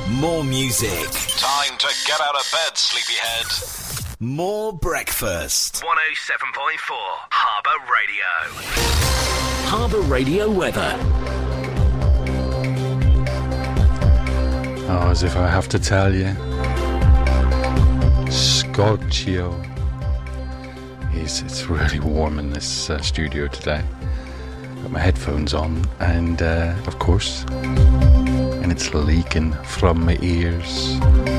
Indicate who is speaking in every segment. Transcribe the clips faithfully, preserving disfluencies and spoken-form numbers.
Speaker 1: More music.
Speaker 2: Time to get out of bed, sleepyhead.
Speaker 1: More breakfast.
Speaker 2: one oh seven point four Harbour Radio.
Speaker 1: Harbour Radio weather.
Speaker 3: Oh, as if I have to tell you. Scorchio. It's, it's really warm in this uh, studio today. Got my headphones on and, uh, of course, and it's leaking from my ears.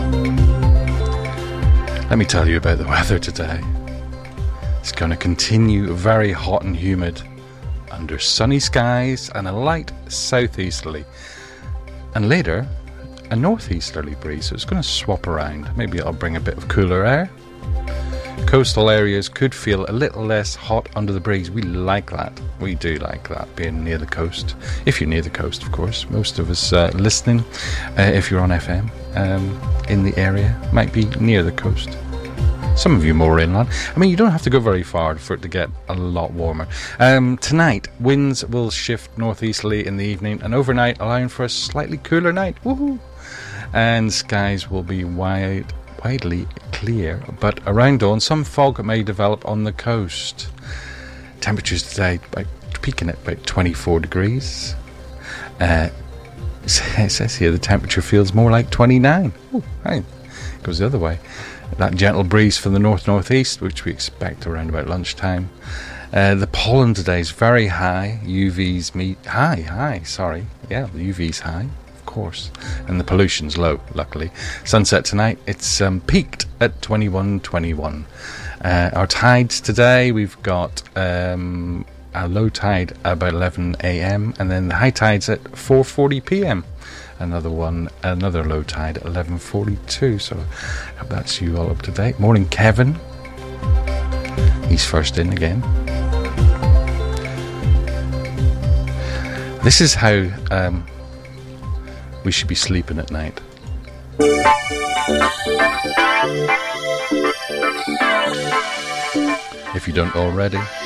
Speaker 3: Let me tell you about the weather today. It's going to continue very hot and humid under sunny skies and a light southeasterly. And later, a northeasterly breeze, so it's going to swap around. Maybe it'll bring a bit of cooler air. Coastal areas could feel a little less hot under the breeze. We like that. We do like that, being near the coast. If you're near the coast, of course. Most of us uh, listening, uh, if you're on F M, um, in the area, might be near the coast. Some of you more inland. I mean, you don't have to go very far for it to get a lot warmer. Um, tonight, winds will shift northeasterly in the evening and overnight, allowing for a slightly cooler night. Woohoo! And skies will be wide, widely clear, but around dawn, some fog may develop on the coast. Temperatures today about, peaking at about twenty-four degrees. Uh, it says here the temperature feels more like twenty-nine. Ooh, right. Goes the other way. That gentle breeze from the north-northeast, which we expect around about lunchtime. Uh, the pollen today is very high. U V's meet high, high. Sorry, yeah, the U V's high, of course, and the pollution's low. Luckily, sunset tonight it's um, peaked at twenty-one twenty-one. Uh, our tides today, we've got um, a low tide about eleven a.m. and then the high tides at four forty p.m. Another one, another low tide at eleven forty-two. So I hope that's you all up to date. Morning, Kevin. He's first in again. This is how um, we should be sleeping at night. If you don't already.